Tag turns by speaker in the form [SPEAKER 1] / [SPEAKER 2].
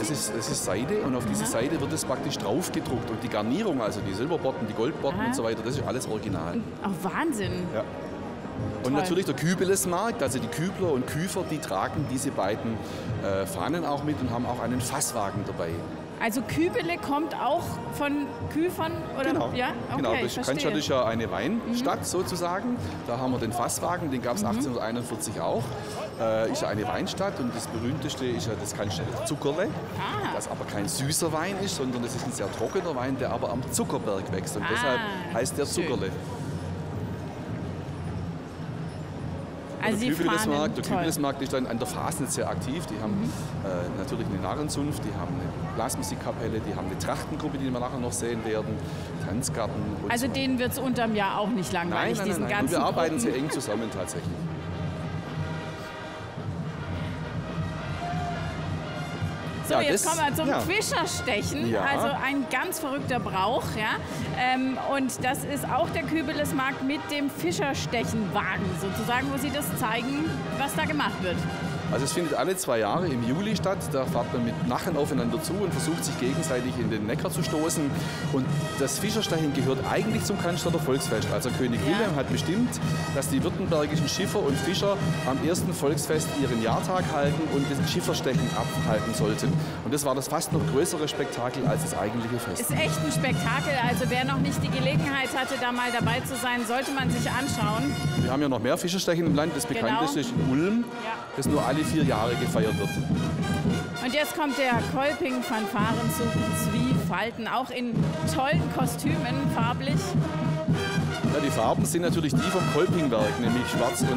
[SPEAKER 1] Das ist Seide und auf diese Seide wird es praktisch drauf gedruckt. Und die Garnierung, also die Silberbotten, die Goldbotten und so weiter, das ist alles original.
[SPEAKER 2] Oh, Wahnsinn.
[SPEAKER 1] Ja. Und natürlich der Kübelesmarkt, also die Kübler und Küfer, die tragen diese beiden Fahnen auch mit und haben auch einen Fasswagen dabei.
[SPEAKER 2] Also Kübele kommt auch von Küfern? Oder?
[SPEAKER 1] Genau,
[SPEAKER 2] Ja? Okay,
[SPEAKER 1] genau.
[SPEAKER 2] Cannstatt
[SPEAKER 1] ist ja eine Weinstadt sozusagen. Da haben wir den Fasswagen, den gab es 1841 auch. Ist ja eine Weinstadt und das berühmteste ist ja das Cannstatter Zuckerle, das aber kein süßer Wein ist, sondern das ist ein sehr trockener Wein, der aber am Zuckerberg wächst und deshalb heißt der Zuckerle.
[SPEAKER 2] Also
[SPEAKER 1] der Kübelesmarkt ist dann an der Fasnitz sehr aktiv. Die haben natürlich eine Narrenzunft, die haben eine Blasmusikkapelle, die haben eine Trachtengruppe, die wir nachher noch sehen werden, Tanzgarten und
[SPEAKER 2] also
[SPEAKER 1] so.
[SPEAKER 2] denen wird es unterm Jahr auch nicht langweilig, diesen ganzen
[SPEAKER 1] Und wir arbeiten
[SPEAKER 2] Gruppen.
[SPEAKER 1] sehr eng zusammen tatsächlich.
[SPEAKER 2] So, jetzt kommen wir zum Fischerstechen.
[SPEAKER 1] Ja.
[SPEAKER 2] Also ein ganz verrückter Brauch. Ja? Und das ist auch der Kübelesmarkt mit dem Fischerstechenwagen sozusagen, wo Sie das zeigen, was da gemacht wird.
[SPEAKER 1] Also es findet alle 2 Jahre im Juli statt. Da fährt man mit Nachen aufeinander zu und versucht sich gegenseitig in den Neckar zu stoßen. Und das Fischerstechen gehört eigentlich zum Cannstatter Volksfest. Also König Wilhelm hat bestimmt, dass die württembergischen Schiffer und Fischer am ersten Volksfest ihren Jahrtag halten und das Schifferstechen abhalten sollten. Und das war das fast noch größere Spektakel als das eigentliche Fest.
[SPEAKER 2] Ist echt ein Spektakel. Also wer noch nicht die Gelegenheit hatte, da mal dabei zu sein, sollte man sich anschauen.
[SPEAKER 1] Wir haben ja noch mehr Fischerstechen im Land. Das bekannteste ist in Ulm, das nur alle 4 Jahre gefeiert wird.
[SPEAKER 2] Und jetzt kommt der Kolping-Fanfarenzug Zwiefalten, auch in tollen Kostümen, farblich.
[SPEAKER 1] Ja, die Farben sind natürlich die vom Kolpingwerk, nämlich schwarz und